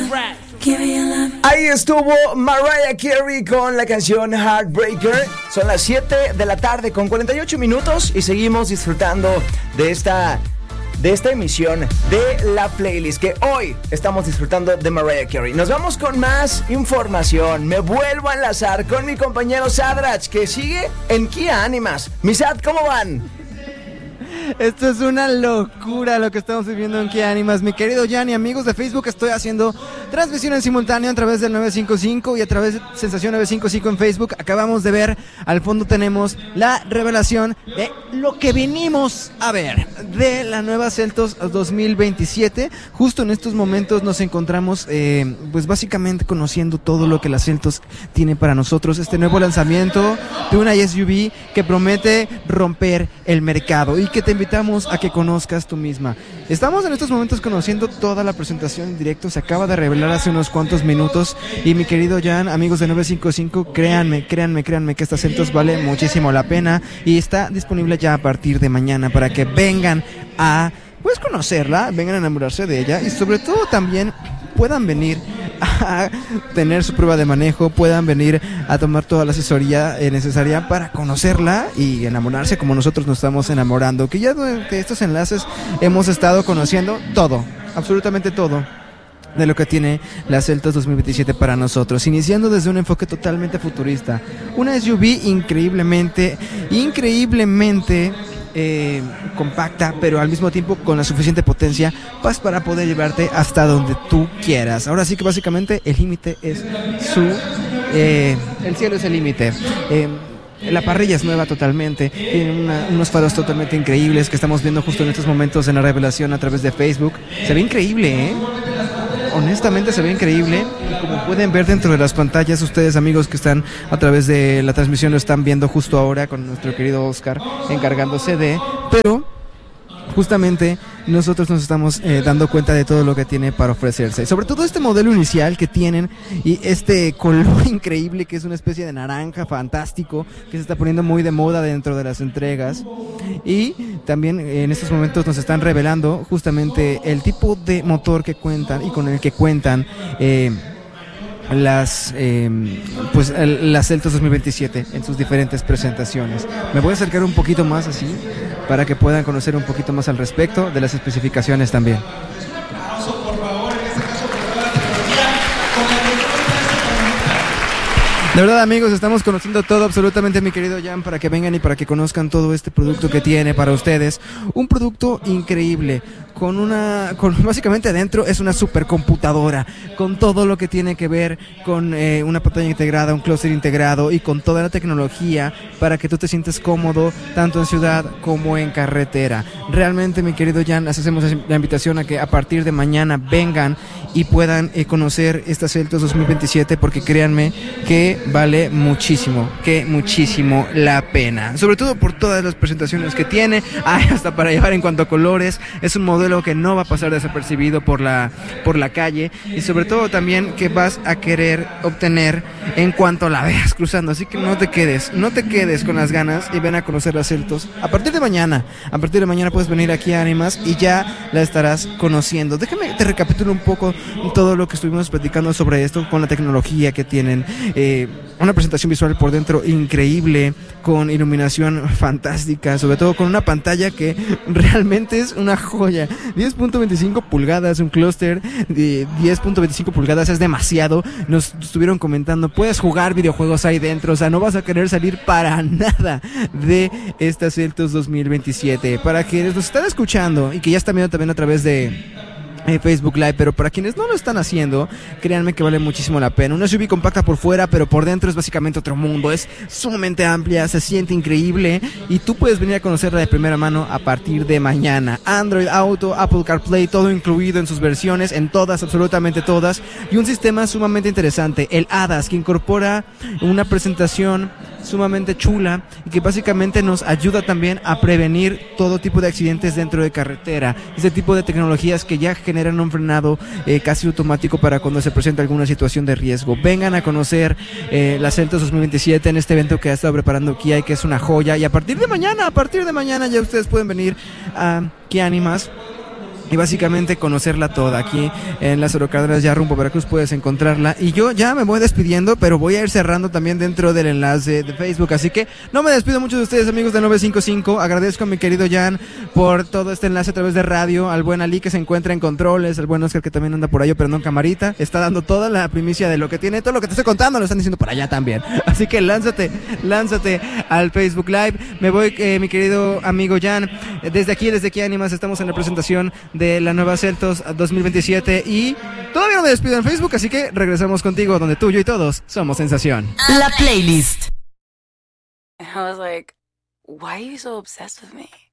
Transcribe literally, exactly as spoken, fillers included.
Ahí estuvo Mariah Carey con la canción Heartbreaker. Son las siete de la tarde con cuarenta y ocho minutos y seguimos disfrutando de esta, de esta emisión de la playlist que hoy estamos disfrutando de Mariah Carey. Nos vamos con más información. Me vuelvo a enlazar con mi compañero Sadrach, que sigue en Kia Animas. Mi Sad, ¿cómo van? Esto es una locura lo que estamos viviendo en Kia Animas. Mi querido Jan y amigos de Facebook, estoy haciendo transmisión en simultáneo a través del nueve cinco cinco y a través de Sensación nueve cinco cinco en Facebook. Acabamos de ver, al fondo tenemos la revelación de lo que venimos a ver de la nueva Seltos dos mil veintisiete. Justo en estos momentos nos encontramos eh, pues básicamente conociendo todo lo que la Seltos tiene para nosotros. Este nuevo lanzamiento de una S U V que promete romper el mercado y que te invitamos a que conozcas tú misma. Estamos en estos momentos conociendo toda la presentación en directo. Se acaba de revelar hace unos cuantos minutos y mi querido Jan, amigos de nueve cinco cinco, créanme, créanme, créanme que esta Seltos vale muchísimo la pena y está disponible ya a partir de mañana para que vengan a pues conocerla, vengan a enamorarse de ella y sobre todo también puedan venir a tener su prueba de manejo, puedan venir a tomar toda la asesoría necesaria para conocerla y enamorarse como nosotros nos estamos enamorando, que ya durante estos enlaces hemos estado conociendo todo, absolutamente todo de lo que tiene la Seltos dos mil veintisiete para nosotros, iniciando desde un enfoque totalmente futurista, una S U V increíblemente, increíblemente Eh, compacta, pero al mismo tiempo con la suficiente potencia pues, para poder llevarte hasta donde tú quieras. Ahora sí que básicamente el límite es su eh, el cielo es el límite. eh, La parrilla es nueva totalmente, tiene una, unos faros totalmente increíbles que estamos viendo justo en estos momentos en la revelación a través de Facebook. Se ve increíble, ¿eh? Honestamente se ve increíble. Y como pueden ver dentro de las pantallas, ustedes amigos que están a través de la transmisión lo están viendo justo ahora con nuestro querido Oscar encargándose de, pero justamente nosotros nos estamos eh, dando cuenta de todo lo que tiene para ofrecerse, sobre todo este modelo inicial que tienen y este color increíble que es una especie de naranja fantástico que se está poniendo muy de moda dentro de las entregas. Y también eh, en estos momentos nos están revelando justamente el tipo de motor que cuentan y con el que cuentan eh, las eh, pues el, las Seltos dos mil veintisiete en sus diferentes presentaciones. Me voy a acercar un poquito más así para que puedan conocer un poquito más al respecto de las especificaciones también. De verdad amigos, estamos conociendo todo absolutamente mi querido Jan para que vengan y para que conozcan todo este producto que tiene para ustedes. Un producto increíble, con una, con básicamente adentro es una supercomputadora, con todo lo que tiene que ver con eh, una pantalla integrada, un clúster integrado y con toda la tecnología para que tú te sientes cómodo tanto en ciudad como en carretera. Realmente mi querido Jan, les hacemos la invitación a que a partir de mañana vengan y puedan eh, conocer esta Seltos dos mil veintisiete porque créanme que vale muchísimo, que muchísimo la pena, sobre todo por todas las presentaciones que tiene, hay hasta para llevar en cuanto a colores, es un modelo que no va a pasar desapercibido por la, por la calle y sobre todo también que vas a querer obtener en cuanto la veas cruzando, así que no te quedes, no te quedes con las ganas y ven a conocer las Seltos a partir de mañana, a partir de mañana puedes venir aquí a Animas y ya la estarás conociendo. Déjame te recapitulo un poco todo lo que estuvimos platicando sobre esto con la tecnología que tienen, eh, una presentación visual por dentro increíble, con iluminación fantástica, sobre todo con una pantalla que realmente es una joya. diez punto veinticinco pulgadas, un clúster de diez punto veinticinco pulgadas es demasiado. Nos estuvieron comentando, puedes jugar videojuegos ahí dentro, o sea, no vas a querer salir para nada de esta Seltos dos mil veintisiete. Para quienes nos están escuchando y que ya están viendo también a través de Facebook Live, pero para quienes no lo están haciendo, créanme que vale muchísimo la pena. Una S U V compacta por fuera, pero por dentro es básicamente otro mundo, es sumamente amplia, se siente increíble y tú puedes venir a conocerla de primera mano a partir de mañana. Android Auto, Apple CarPlay, todo incluido en sus versiones, en todas, absolutamente todas, y un sistema sumamente interesante, el A D A S, que incorpora una presentación sumamente chula y que básicamente nos ayuda también a prevenir todo tipo de accidentes dentro de carretera. Este tipo de tecnologías que ya generan un frenado eh, casi automático para cuando se presenta alguna situación de riesgo. Vengan a conocer eh, la Seltos dos mil veintisiete en este evento que ha estado preparando Kia y que es una joya. Y a partir de mañana, a partir de mañana ya ustedes pueden venir a Kia Animas y básicamente conocerla toda. Aquí en las Orocardenas, ya rumbo a Veracruz, puedes encontrarla. Y yo ya me voy despidiendo, pero voy a ir cerrando también dentro del enlace de Facebook. Así que no me despido mucho de ustedes, amigos de nueve cinco cinco. Agradezco a mi querido Jan por todo este enlace a través de radio, al buen Ali que se encuentra en controles, al buen Oscar que también anda por ahí, pero no en camarita. Está dando toda la primicia de lo que tiene, todo lo que te estoy contando lo están diciendo por allá también. Así que lánzate, lánzate al Facebook Live. Me voy, eh, mi querido amigo Jan. Desde aquí, desde Qué Ánimas, estamos en la presentación de la nueva Celtos dos mil veintisiete y todavía no me despido en Facebook, así que regresamos contigo donde tú, yo y todos somos sensación. La playlist. I was like, why are you so obsessed with me?